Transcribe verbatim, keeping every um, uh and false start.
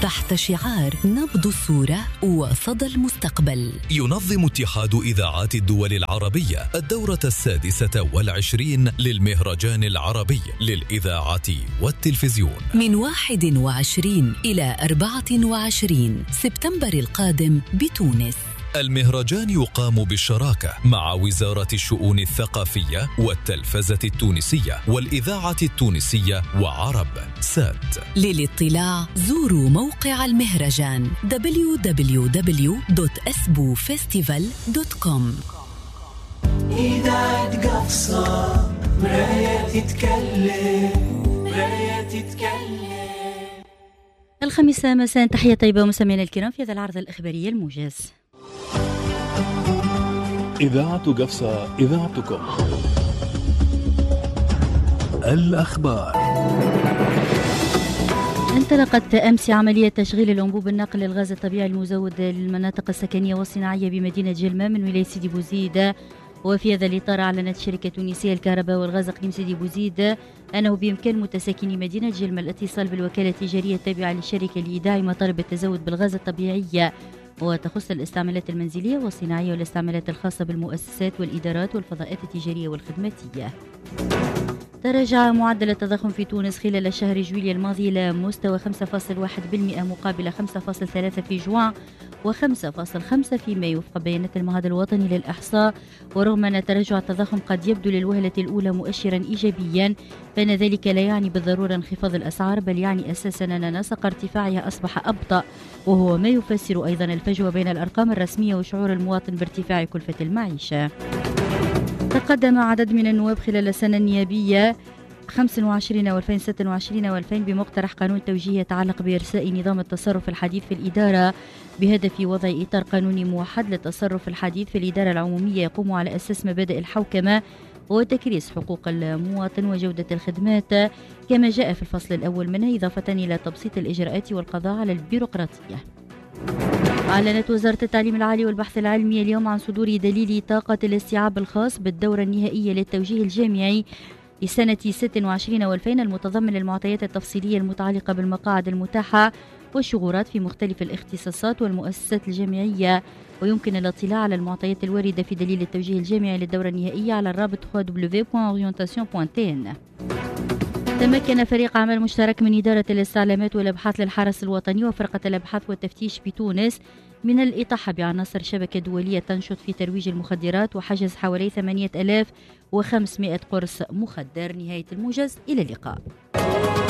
تحت شعار نبض الصورة وصدى المستقبل. ينظم اتحاد إذاعات الدول العربية الدورة السادسة والعشرين للمهرجان العربي للإذاعة والتلفزيون من واحد وعشرين إلى أربعة وعشرين سبتمبر القادم بتونس. المهرجان يقام بالشراكة مع وزارة الشؤون الثقافية والتلفزة التونسية والإذاعة التونسية وعرب سات. للاطلاع زوروا موقع المهرجان دبليو دبليو دبليو دوت اسبو فيستيفال دوت كوم. إذاعة قفصة مراية تتكلم مراية تتكلم. الخميسة مساء، تحية طيبة ومستمعينا الكرام في هذا العرض الإخباري الموجز. إذاعة قفصة، إذاعتكم. الأخبار. انطلقت أمس عملية تشغيل الأنبوب الناقل للغاز الطبيعي المزود للمناطق السكنية والصناعية بمدينة جلمة من ولاية سيدي بوزيد. وفي هذا الإطار أعلنت شركة تونسية الكهرباء والغاز إقليم سيدي بوزيد أنه بإمكان متساكني مدينة جلمة الاتصال بالوكالة التجارية التابعة للشركة لإيداع مطالب التزود بالغاز الطبيعي، وتخص الاستعمالات المنزلية والصناعية والاستعمالات الخاصة بالمؤسسات والإدارات والفضاءات التجارية والخدماتية. تراجع معدل التضخم في تونس خلال شهر جويلية الماضي إلى مستوى خمسة فاصلة واحد بالمئة مقابل خمسة فاصلة ثلاثة في جوان وخمسة فاصلة خمسة في مايو وفق بيانات المعهد الوطني للإحصاء. ورغم أن تراجع التضخم قد يبدو للوهلة الأولى مؤشرا إيجابيا، فإن ذلك لا يعني بالضرورة انخفاض الأسعار، بل يعني أساسا أن نسق ارتفاعها أصبح أبطأ، وهو ما يفسر أيضا الفجوة بين الأرقام الرسمية وشعور المواطن بارتفاع كلفة المعيشة. تقدم عدد من النواب خلال السنة النيابية خمسة وعشرين وألفين وستة وعشرين وألفين بمقترح قانون توجيه يتعلق بإرساء نظام التصرف الحديث في الإدارة بهدف وضع إطار قانوني موحد للتصرف الحديث في الإدارة العمومية يقوم على أساس مبادئ الحوكمة وتكريس حقوق المواطن وجودة الخدمات كما جاء في الفصل الأول منه، إضافة إلى تبسيط الإجراءات والقضاء على البيروقراطية. أعلنت وزارة التعليم العالي والبحث العلمي اليوم عن صدور دليل طاقة الاستيعاب الخاص بالدورة النهائية للتوجيه الجامعي لسنة ستة وعشرين وألفين المتضمن المعطيات التفصيلية المتعلقة بالمقاعد المتاحة والشغورات في مختلف الاختصاصات والمؤسسات الجامعية. ويمكن الاطلاع على المعطيات الواردة في دليل التوجيه الجامعي للدورة النهائية على الرابط دبليو دبليو دبليو دوت أورينتاسيون دوت تي إن. تمكن فريق عمل مشترك من إدارة الاستعلامات والأبحاث للحرس الوطني وفرقة الأبحاث والتفتيش بتونس من الإطاحة بعناصر شبكة دولية تنشط في ترويج المخدرات وحجز حوالي ثمانية آلاف وخمسمائة قرص مخدر. نهاية الموجز، إلى اللقاء.